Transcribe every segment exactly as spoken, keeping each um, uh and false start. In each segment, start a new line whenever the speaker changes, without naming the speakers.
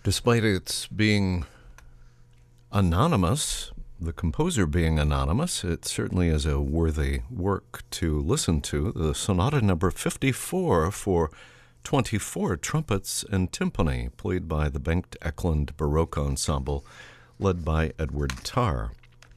Despite its being anonymous, the composer being anonymous, it certainly is a worthy work to listen to. The Sonata number fifty-four for twenty-four trumpets and timpani, played by the Bengt Eklund Baroque Ensemble, led by Edward Tarr.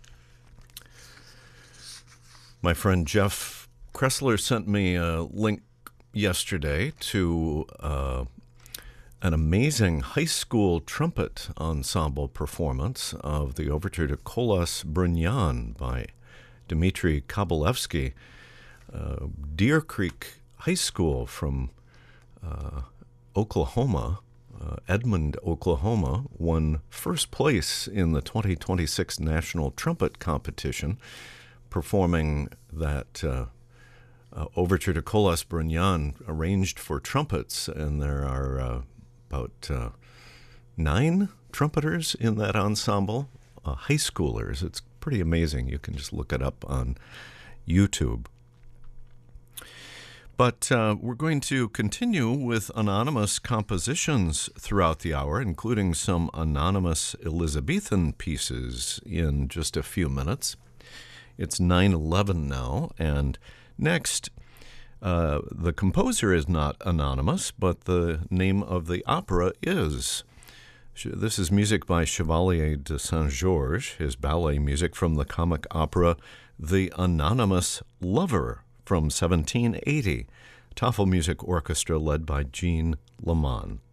My friend Jeff Kressler sent me a link yesterday to uh, an amazing high school trumpet ensemble performance of the overture to Kolos Brynjan by Dmitry Kabalevsky. Uh, Deer Creek High School from uh, Oklahoma, uh, Edmond, Oklahoma, won first place in the twenty twenty-six National Trumpet Competition, performing that uh, uh, overture to Kolos Brynjan arranged for trumpets, and there are uh, about uh, nine trumpeters in that ensemble, uh, high schoolers. It's pretty amazing. You can just look it up on YouTube. But uh, we're going to continue with anonymous compositions throughout the hour, including some anonymous Elizabethan pieces in just a few minutes. It's nine eleven now, and next, uh, the composer is not anonymous, but the name of the opera is. This is music by Chevalier de Saint-Georges, his ballet music from the comic opera The Anonymous Lover from seventeen eighty. Tafelmusik Orchestra led by Jean Lamont.